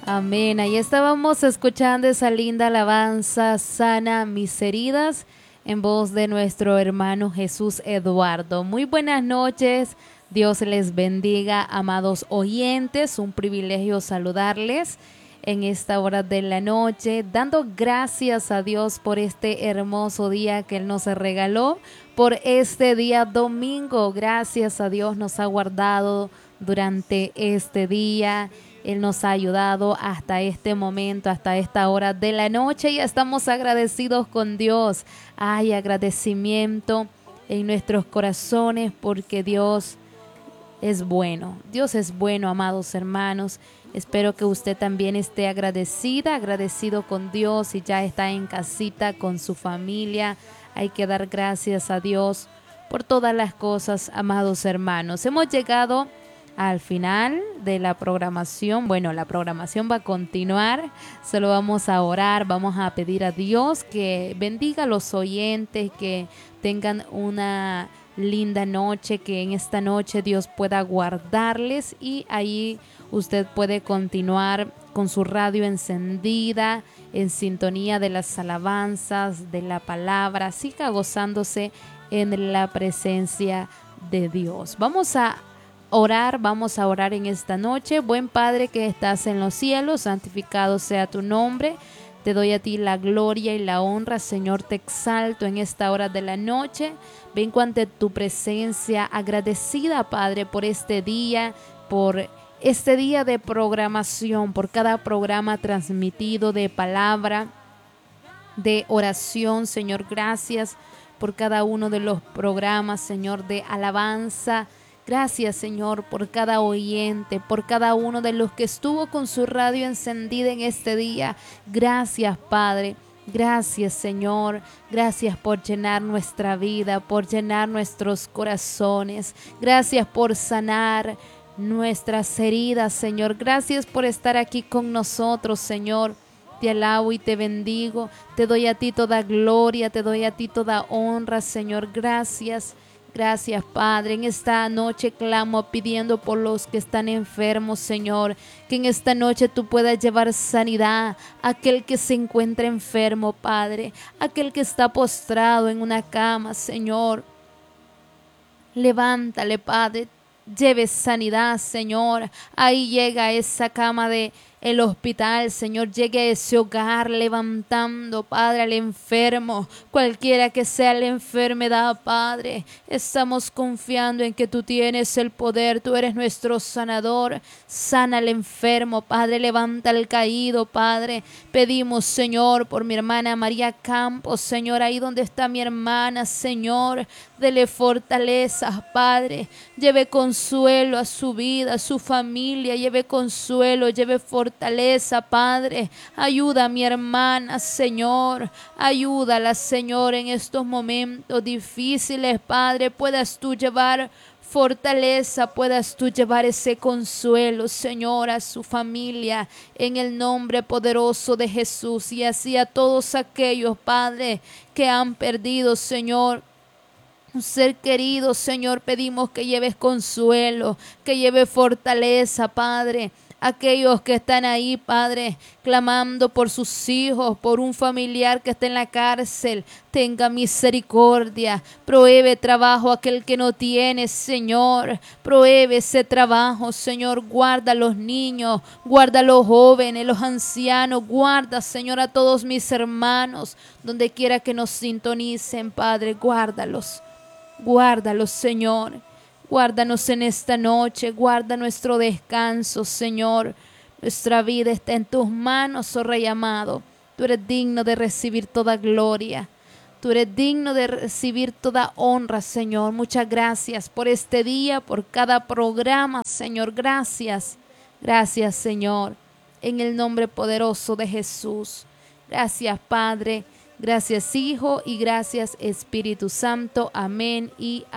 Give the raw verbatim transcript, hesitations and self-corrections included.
Amén. Ahí estábamos escuchando esa linda alabanza, Sana mis heridas, en voz de nuestro hermano Jesús Eduardo. Muy buenas noches. Dios les bendiga, amados oyentes. Un privilegio saludarles en esta hora de la noche, dando gracias a Dios por este hermoso día que Él nos regaló, por este día domingo. Gracias a Dios nos ha guardado durante este día. Él nos ha ayudado hasta este momento, hasta esta hora de la noche, y estamos agradecidos con Dios. Hay agradecimiento en nuestros corazones porque Dios es bueno. Dios es bueno, amados hermanos. Espero que usted también esté agradecida, agradecido con Dios y ya está en casita con su familia. Hay que dar gracias a Dios por todas las cosas, amados hermanos. Hemos llegado al final de la programación. Bueno, la programación va a continuar. Solo vamos a orar, vamos a pedir a Dios que bendiga a los oyentes, que tengan una linda noche, que en esta noche Dios pueda guardarles, y ahí usted puede continuar con su radio encendida, en sintonía de las alabanzas, de la palabra. Siga gozándose en la presencia de Dios. Vamos a orar, vamos a orar en esta noche. Buen Padre que estás en los cielos, santificado sea tu nombre. Te doy a ti la gloria y la honra, Señor, te exalto en esta hora de la noche. Vengo ante tu presencia agradecida, Padre, por este día, por este día de programación, por cada programa transmitido de palabra, de oración, Señor. Gracias por cada uno de los programas, Señor, de alabanza. Gracias, Señor, por cada oyente, por cada uno de los que estuvo con su radio encendida en este día. Gracias, Padre. Gracias, Señor. Gracias por llenar nuestra vida, por llenar nuestros corazones. Gracias por sanar nuestras heridas, Señor. Gracias por estar aquí con nosotros, Señor. Te alabo y te bendigo. Te doy a ti toda gloria, te doy a ti toda honra, Señor. Gracias. Gracias, Padre. En esta noche clamo pidiendo por los que están enfermos, Señor, que en esta noche tú puedas llevar sanidad a aquel que se encuentra enfermo, Padre, aquel que está postrado en una cama, Señor. Levántale, Padre. Lleve sanidad, Señor. Ahí llega esa cama de el hospital, Señor. Llegue a ese hogar levantando, Padre, al enfermo, cualquiera que sea la enfermedad, Padre. Estamos confiando en que tú tienes el poder. Tú eres nuestro sanador. Sana al enfermo, Padre. Levanta al caído, Padre. Pedimos, Señor, por mi hermana María Campos, Señor, ahí donde está mi hermana, Señor. Dele fortaleza, Padre. Lleve consuelo a su vida, a su familia. Lleve consuelo, lleve fortaleza, Padre. Ayuda a mi hermana, Señor. Ayúdala, Señor, en estos momentos difíciles, Padre. Puedas tú llevar fortaleza, puedas tú llevar ese consuelo, Señor, a su familia, en el nombre poderoso de Jesús. Y así a todos aquellos, Padre, que han perdido, Señor, un ser querido, Señor, pedimos que lleves consuelo, que lleves fortaleza, Padre. Aquellos que están ahí, Padre, clamando por sus hijos, por un familiar que está en la cárcel, tenga misericordia. Provee trabajo a aquel que no tiene, Señor. Provee ese trabajo, Señor. Guarda a los niños, guarda a los jóvenes, los ancianos. Guarda, Señor, a todos mis hermanos, donde quiera que nos sintonicen, Padre. Guárdalos, guárdalos, Señor. Guárdanos en esta noche, guarda nuestro descanso, Señor. Nuestra vida está en tus manos, oh Rey amado. Tú eres digno de recibir toda gloria. Tú eres digno de recibir toda honra, Señor. Muchas gracias por este día, por cada programa, Señor. Gracias, gracias, Señor. En el nombre poderoso de Jesús. Gracias, Padre. Gracias, Hijo, y gracias, Espíritu Santo. Amén y amén.